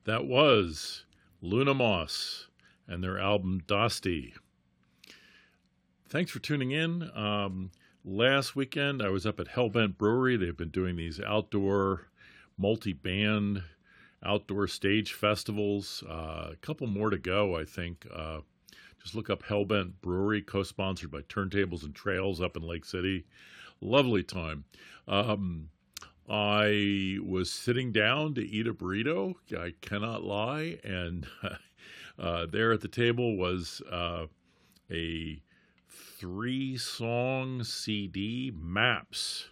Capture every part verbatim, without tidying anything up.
That was Luna Moss and their album Dosti. Thanks for tuning in. Um, last weekend I was up at Hellbent Brewery. They've been doing these outdoor multi-band outdoor stage festivals. Uh, a couple more to go, I think. Uh, just look up Hellbent Brewery, co-sponsored by Turntables and Trails up in Lake City. Lovely time. Um, I was sitting down to eat a burrito, I cannot lie, and uh, there at the table was uh, a three-song C D, Maps,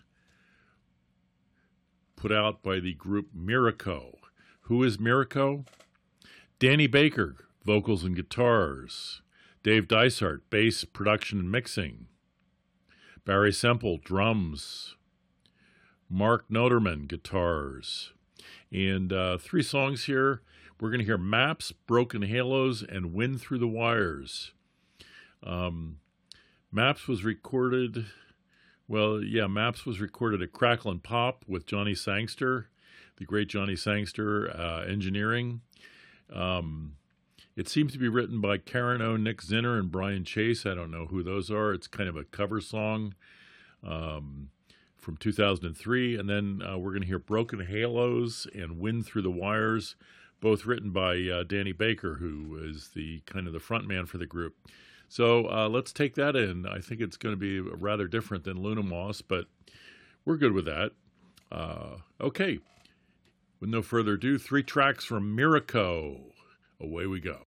put out by the group Miraco. Who is Miraco? Danny Baker, vocals and guitars. Dave Dysart, bass, production, and mixing. Barry Semple, drums. Mark Noterman, guitars. And uh, three songs here. We're going to hear Maps, Broken Halos, and Wind Through the Wires. Um, Maps was recorded, well, yeah, Maps was recorded at Crackle and Pop with Johnny Sangster, the great Johnny Sangster, uh, engineering. Um, it seems to be written by Karen O, Nick Zinner, and Brian Chase. I don't know who those are. It's kind of a cover song. Um... from two thousand three, and then uh, we're going to hear Broken Halos and Wind Through the Wires, both written by uh, Danny Baker, who is the kind of the front man for the group. So uh, let's take that in. I think it's going to be rather different than Luna Moss, but we're good with that. Uh, okay, with no further ado, three tracks from Miraco. Away we go.